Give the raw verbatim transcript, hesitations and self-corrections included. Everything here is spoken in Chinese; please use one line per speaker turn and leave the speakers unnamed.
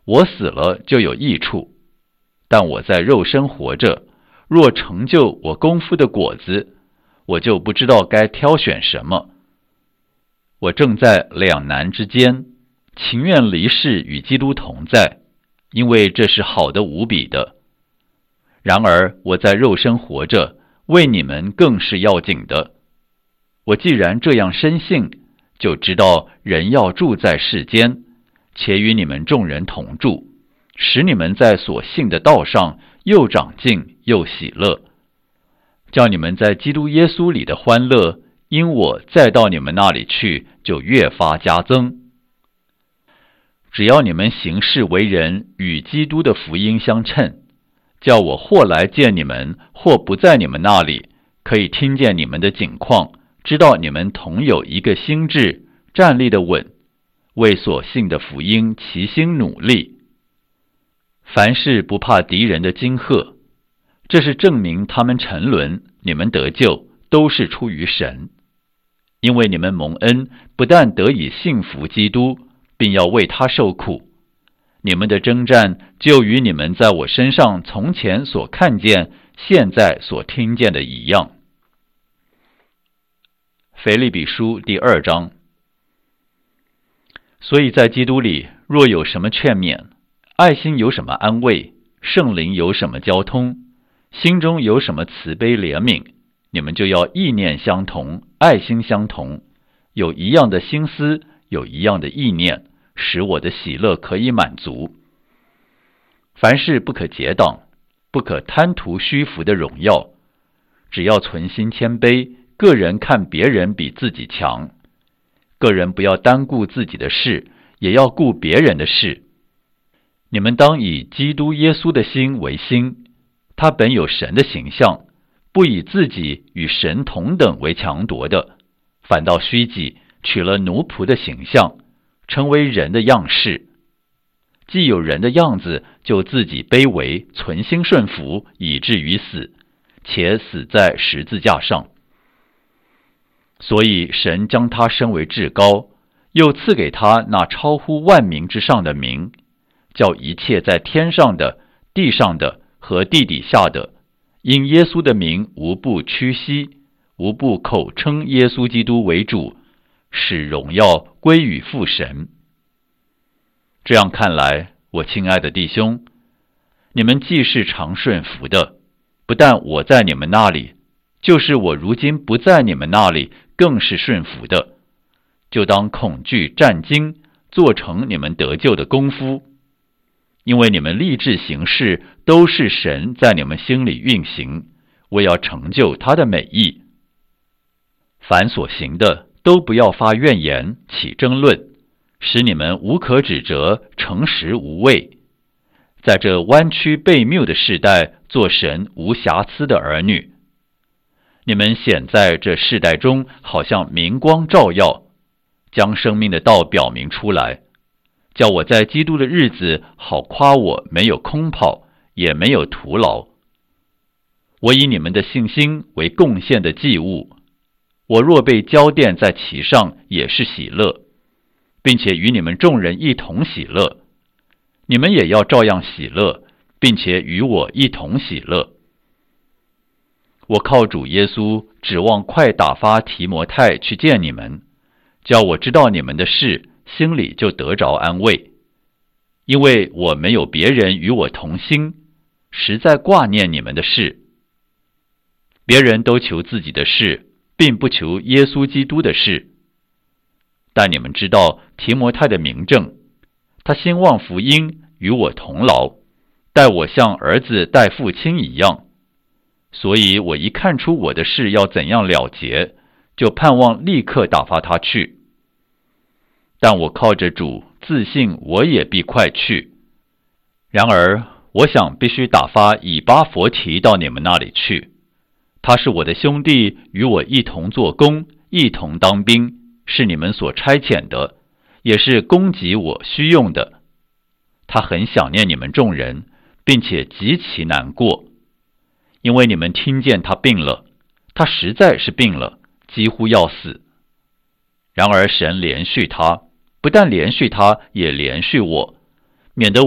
我死了就有益处，但我在肉身活着，若成就我功夫的果子，我就不知道该挑选什么。我正在两难之间，情愿离世与基督同在，因为这是好的无比的。然而我在肉身活着，为你们更是要紧的。我既然这样深信，就知道人要住在世间，且与你们众人同住，使你们在所信的道上又长进又喜乐，叫你们在基督耶稣里的欢乐，因我再到你们那里去，就越发加增。只要你们行事为人与基督的福音相称，叫我或来见你们，或不在你们那里，可以听见你们的景况，知道你们同有一个心志，站立的稳，为所信的福音齐心努力。凡事不怕敌人的惊吓，这是证明他们沉沦，你们得救，都是出于神。因为你们蒙恩，不但得以信服基督，并要为他受苦。你们的征战就与你们在我身上从前所看见、现在所听见的一样。腓立比书第二章。所以在基督里，若有什么劝勉，爱心有什么安慰，圣灵有什么交通，心中有什么慈悲怜悯，你们就要意念相同，爱心相同，有一样的心思，有一样的意念，使我的喜乐可以满足。凡事不可结党，不可贪图虚浮的荣耀，只要存心谦卑，个人看别人比自己强。个人不要单顾自己的事，也要顾别人的事。你们当以基督耶稣的心为心，他本有神的形象，不以自己与神同等为强夺的，反倒虚己，取了奴仆的形象，成为人的样式。既有人的样子，就自己卑微，存心顺服，以至于死，且死在十字架上。所以神将他升为至高，又赐给他那超乎万名之上的名，叫一切在天上的、地上的和地底下的，因耶稣的名无不屈膝，无不口称耶稣基督为主，使荣耀归于父神。这样看来，我亲爱的弟兄，你们既是常顺服的，不但我在你们那里，就是我如今不在你们那里，更是顺服的，就当恐惧战惊，做成你们得救的功夫。因为你们立志行事，都是神在你们心里运行，为要成就他的美意。凡所行的，都不要发怨言，起争论，使你们无可指责，诚实无畏。在这弯曲悖谬的世代，做神无瑕疵的儿女。你们显在这世代中，好像明光照耀，将生命的道表明出来，叫我在基督的日子好夸我没有空跑，也没有徒劳。我以你们的信心为贡献的祭物，我若被交奠在其上，也是喜乐，并且与你们众人一同喜乐。你们也要照样喜乐，并且与我一同喜乐。我靠主耶稣，指望快打发提摩太去见你们，叫我知道你们的事，心里就得着安慰。因为我没有别人与我同心，实在挂念你们的事。别人都求自己的事，并不求耶稣基督的事。但你们知道提摩太的明证，他兴旺福音，与我同劳，待我像儿子待父亲一样。所以我一看出我的事要怎样了结，就盼望立刻打发他去。但我靠着主，自信我也必快去。然而我想必须打发以巴弗提到你们那里去。他是我的兄弟，与我一同做工，一同当兵，是你们所差遣的，也是供给我需用的。他很想念你们众人，并且极其难过，因为你们听见他病了，他实在是病了，几乎要死。然而神连续他，不但连续他，也连续我，免得